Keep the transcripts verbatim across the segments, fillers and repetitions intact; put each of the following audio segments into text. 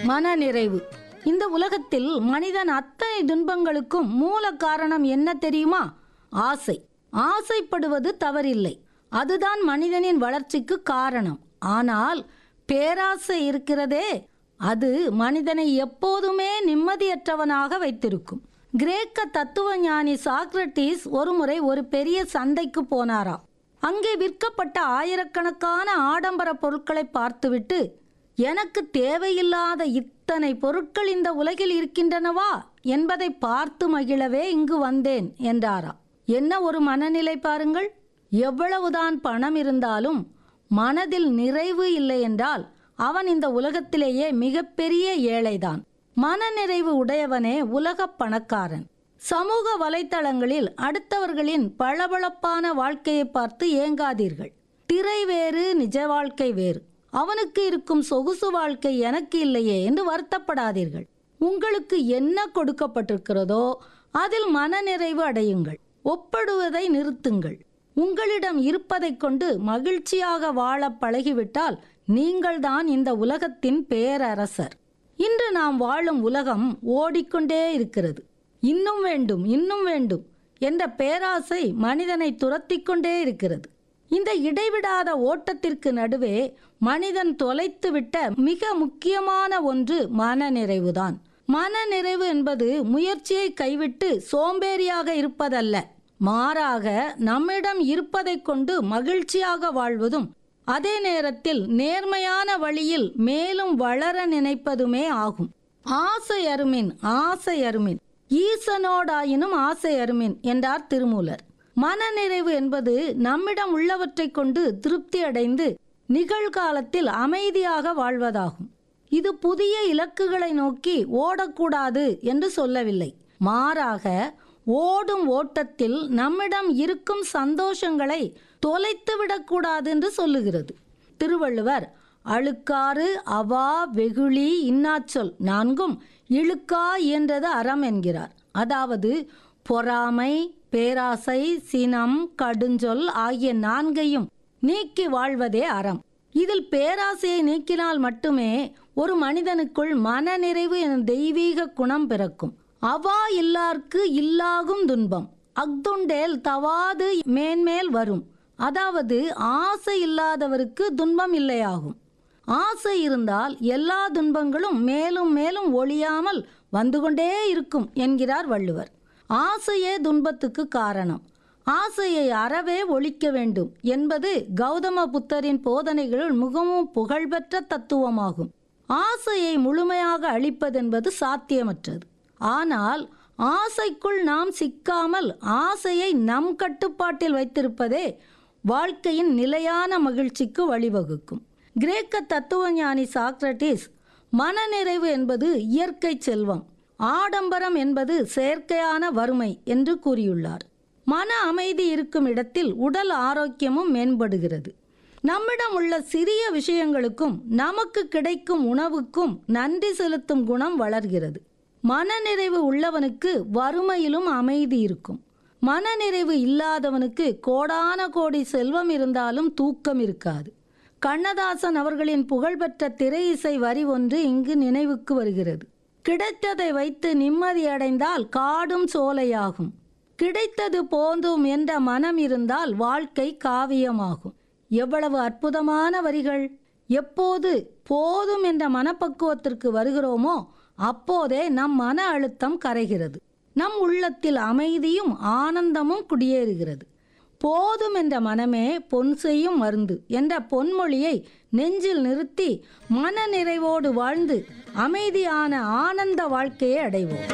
மனநிறைவு. இந்த உலகத்தில் மனிதன் அத்தனை துன்பங்களுக்கும் மூல காரணம் என்ன தெரியுமா? ஆசை. ஆசைப்படுவது தவறில்லை, அதுதான் மனிதனின் வளர்ச்சிக்கு காரணம். ஆனால் பேராசை இருக்கிறதே, அது மனிதனை எப்போதுமே நிம்மதியற்றவனாக வைத்திருக்கும். கிரேக்க தத்துவ ஞானி சாக்ரட்டிஸ் ஒருமுறை ஒரு பெரிய சந்தைக்கு போனாராம். அங்கே விற்கப்பட்ட ஆயிரக்கணக்கான ஆடம்பர பொருட்களை பார்த்துவிட்டு, எனக்கு தேவையில்லாத இத்தனை பொருட்கள் இந்த உலகில் இருக்கின்றனவா என்பதை பார்த்து மகிழவே இங்கு வந்தேன் என்றாராம். என்ன ஒரு மனநிலை பாருங்கள்! எவ்வளவுதான் பணம் இருந்தாலும் மனதில் நிறைவு இல்லை என்றால் அவன் இந்த உலகத்திலேயே மிகப்பெரிய ஏழைதான். மனநிறைவு உடையவனே உலக பணக்காரன். சமூக வலைத்தளங்களில் அடுத்தவர்களின் பளபளப்பான வாழ்க்கையை பார்த்து ஏங்காதீர்கள். திரை வேறு, நிஜ வாழ்க்கை வேறு. அவனுக்கு இருக்கும் சொகுசு வாழ்க்கை எனக்கு இல்லையே என்று வருத்தப்படாதீர்கள். உங்களுக்கு என்ன கொடுக்கப்பட்டிருக்கிறதோ அதில் மனநிறைவு அடையுங்கள். ஒப்படுவதை நிறுத்துங்கள். உங்களிடம் இருப்பதை கொண்டு மகிழ்ச்சியாக வாழ பழகிவிட்டால் நீங்கள்தான் இந்த உலகத்தின் பேரரசர். இன்று நாம் வாழும் உலகம் ஓடிக்கொண்டே இருக்கிறது. இன்னும் வேண்டும், இன்னும் வேண்டும் என்ற பேராசை மனிதனை துரத்தி கொண்டே இருக்கிறது. இந்த இடைவிடாத ஓட்டத்திற்கு நடுவே மனிதன் தொலைத்துவிட்ட மிக முக்கியமான ஒன்று மனநிறைவுதான். மனநிறைவு என்பது முயற்சியை கைவிட்டு சோம்பேறியாக இருப்பதல்ல, மாறாக நம்மிடம் இருப்பதை கொண்டு மகிழ்ச்சியாக வாழ்வதும் அதே நேரத்தில் நேர்மையான வழியில் மேலும் வளர நினைப்பதுமே ஆகும். ஆசை அருமின், ஆசை அருமின், ஈசனோடாயினும் ஆசை அருமின் என்றார் திருமூலர். மனநிறைவு என்பது நம்மிடம் உள்ளவற்றை கொண்டு திருப்தி அடைந்து நிகழ்காலத்தில் அமைதியாக வாழ்வதாகும். இது புதிய இலக்குகளை நோக்கி ஓடக்கூடாது என்று சொல்லவில்லை. மாறாக ஓடும் ஓட்டத்தில் நம்மிடம் இருக்கும் சந்தோஷங்களை தொலைத்து விடக்கூடாது என்று சொல்லுகிறது. திருவள்ளுவர் அழுக்காறு அவா வெகுளி இன்னாச்சொல் நான்கும் இழுக்கா இயன்றது அறம் என்கிறார். அதாவது பொறாமை, பேராசை, சினம், கடுஞ்சொல் ஆகிய நான்கையும் நீக்கி வாழ்வதே அறம். இதில் பேராசையை நீக்கினால் மட்டுமே ஒரு மனிதனுக்குள் மனநிறைவு எனும் தெய்வீக குணம் பிறக்கும். அவா இல்லார்க்கு இல்லாகும் துன்பம் அக்துண்டேல் தவாது மேன்மேல் வரும். அதாவது ஆசை இல்லாதவருக்கு துன்பம் இல்லையாகும். ஆசை இருந்தால் எல்லா துன்பங்களும் மேலும் மேலும் ஒழியாமல் வந்து கொண்டே இருக்கும் என்கிறார் வள்ளுவர். ஆசையே துன்பத்துக்கு காரணம். ஆசையை அறவே ஒழிக்க வேண்டும் என்பது கௌதம புத்தரின் போதனைகளில் மிகவும் புகழ்பெற்ற தத்துவமாகும். ஆசையை முழுமையாக அழிப்பதென்பது சாத்தியமற்றது. ஆனால் ஆசைக்குள் நாம் சிக்காமல் ஆசையை நம் கட்டுப்பாட்டில் வைத்திருப்பதே வாழ்க்கையின் நிலையான மகிழ்ச்சிக்கு வழிவகுக்கும். கிரேக்க தத்துவ ஞானி சாக்ரட்டிஸ் மனநிறைவு என்பது இயற்கை செல்வம், ஆடம்பரம் என்பது செயற்கையான வறுமை என்று கூறியுள்ளார். மன அமைதி இருக்கும் இடத்தில் உடல் ஆரோக்கியமும் மேம்படுகிறது. நம்மிடம் உள்ள சிறிய விஷயங்களுக்கும் நமக்கு கிடைக்கும் உணவுக்கும் நன்றி செலுத்தும் குணம் வளர்கிறது. மனநிறைவு உள்ளவனுக்கு வறுமையிலும் அமைதி இருக்கும். மனநிறைவு இல்லாதவனுக்கு கோடான கோடி செல்வம் இருந்தாலும் தூக்கம் இருக்காது. கண்ணதாசன் அவர்களின் புகழ்பெற்ற திரை இசை வரி ஒன்று இங்கு நினைவுக்கு வருகிறது. கிடைத்ததை வைத்து நிம்மதியடைந்தால் காடும் சோலையாகும், கிடைத்தது போதும் என்ற மனம் இருந்தால் வாழ்க்கை காவியமாகும். எவ்வளவு அற்புதமான வரிகள்! எப்போது போதும் என்ற மனப்பக்குவத்திற்கு வருகிறோமோ அப்போதே நம் மன அழுத்தம் கரைகிறது. நம் உள்ளத்தில் அமைதியும் ஆனந்தமும் குடியேறுகிறது. போதும் என்ற மனமே பொன் செய்யும் மருந்து என்ற பொன்மொழியை நெஞ்சில் நிறுத்தி மன நிறைவோடு வாழ்ந்து அமைதியான ஆனந்த வாழ்க்கையை அடைவோம்.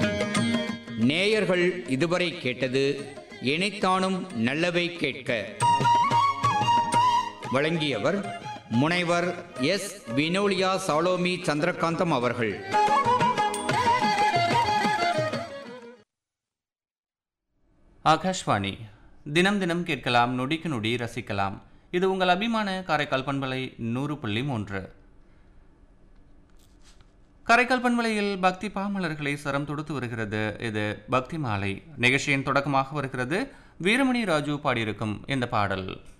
நேயர்கள் இதுவரை கேட்டது இணைத்தானும் நல்லவை கேட்க. வழங்கியவர் முனைவர் எஸ் வினோலியா சாலோமி சந்திரகாந்தம் அவர்கள். ஆகாஷ்வாணி. தினம் தினம் கேட்கலாம், நொடிக்கு நொடி ரசிக்கலாம். இது உங்கள் அபிமான காரைக்கால் பண்பலை நூறு புள்ளி மூன்று. காரைக்கால் பண்பலையில் பக்தி பாமலர்களை சரம் தொடுத்து வருகிறது. இது பக்தி மாலை நிகழ்ச்சியின் தொடக்கமாக வருகிறது. வீரமணி ராஜு பாடியிருக்கும் இந்த பாடல்.